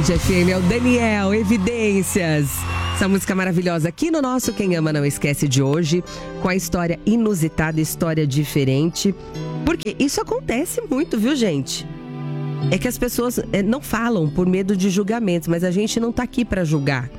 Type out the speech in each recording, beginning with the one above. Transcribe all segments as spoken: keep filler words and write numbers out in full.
Band F M, é o Daniel, Evidências. Essa música maravilhosa aqui no nosso Quem Ama Não Esquece de hoje, com a história inusitada, história diferente. Porque isso acontece muito, viu, gente? É que as pessoas é, não falam por medo de julgamentos, mas a gente não tá aqui pra julgar.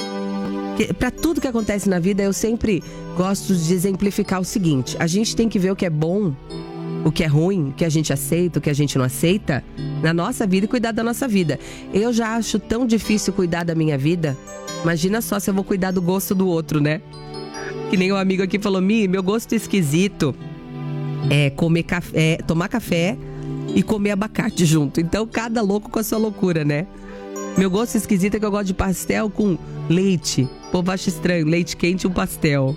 Para tudo que acontece na vida, eu sempre gosto de exemplificar o seguinte: a gente tem que ver o que é bom, o que é ruim, o que a gente aceita, o que a gente não aceita na nossa vida e cuidar da nossa vida. Eu já acho tão difícil cuidar da minha vida. Imagina só se eu vou cuidar do gosto do outro, né? Que nem um amigo aqui falou: Mi, meu gosto esquisito é comer café, é tomar café e comer abacate junto. Então cada louco com a sua loucura, né? Meu gosto esquisito é que eu gosto de pastel com leite. O povo acha estranho, leite quente e um pastel.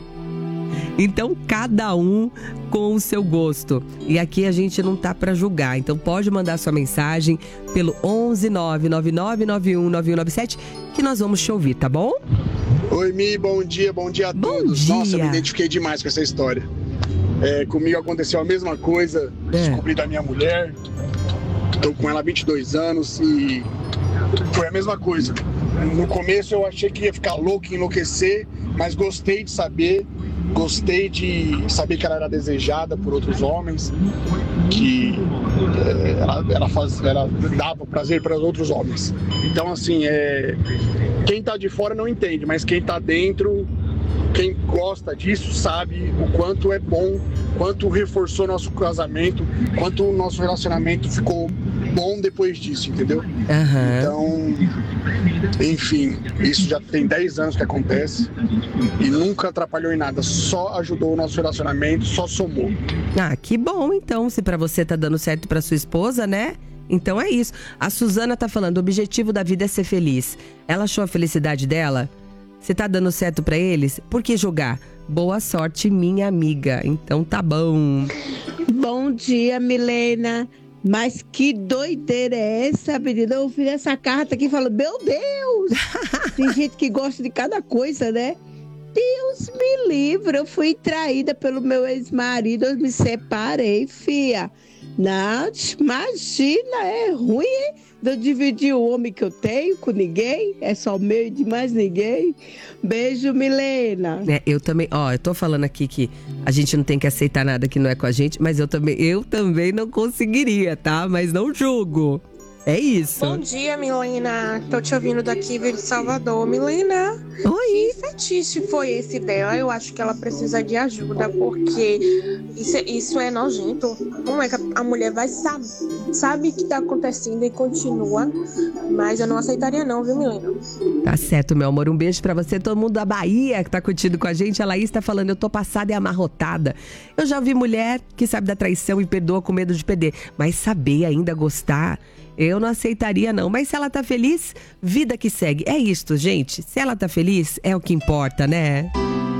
Então cada um com o seu gosto. E aqui a gente não tá pra julgar. Então pode mandar sua mensagem pelo onze nove nove nove nove um nove um nove sete que nós vamos te ouvir, tá bom? Oi, Mi, bom dia, bom dia a bom todos. Dia. Nossa, eu me identifiquei demais com essa história. É, comigo aconteceu a mesma coisa. É. Descobri da minha mulher. Tô com ela há vinte e dois anos e foi a mesma coisa. No começo eu achei que ia ficar louco, enlouquecer, mas gostei de saber, gostei de saber que ela era desejada por outros homens, que é, ela, ela, faz, ela dava prazer para outros homens. Então, assim, é, quem tá de fora não entende, mas quem tá dentro, quem gosta disso sabe o quanto é bom, quanto reforçou nosso casamento, quanto o nosso relacionamento ficou bom depois disso, entendeu? Uhum. Então, enfim, isso já tem dez anos que acontece e nunca atrapalhou em nada, só ajudou o nosso relacionamento, só somou. Ah, que bom então, se pra você tá dando certo pra sua esposa, né? Então é isso. A Suzana tá falando, o objetivo da vida é ser feliz. Ela achou a felicidade dela? Se tá dando certo pra eles, por que julgar? Boa sorte, minha amiga. Então tá bom. Bom dia, Milena. Mas que doideira é essa, menina? Eu ouvi essa carta aqui e falo, meu Deus! Tem gente que gosta de cada coisa, né? Deus me livre, eu fui traída pelo meu ex-marido, eu me separei, fia. Não, imagina, é ruim, hein? Eu dividi o homem que eu tenho com ninguém, é só meu e de mais ninguém. Beijo, Milena. É, eu também, ó, eu tô falando aqui que a gente não tem que aceitar nada que não é com a gente, mas eu também, eu também não conseguiria, tá? Mas não julgo. É isso. Bom dia, Milena. Tô te ouvindo daqui de Salvador. Milena, oi. Que fetiche foi esse dela? Eu acho que ela precisa de ajuda, porque isso, isso é nojento. Como é que a mulher vai saber, sabe o que tá acontecendo e continua? Mas eu não aceitaria não, viu, Milena? Tá certo, meu amor. Um beijo pra você. Todo mundo da Bahia que tá curtindo com a gente. A Laís tá falando, eu tô passada e amarrotada. Eu já vi mulher que sabe da traição e perdoa com medo de perder. Mas saber ainda gostar... eu não aceitaria não, mas se ela tá feliz, vida que segue. É isto, gente, se ela tá feliz, é o que importa, né?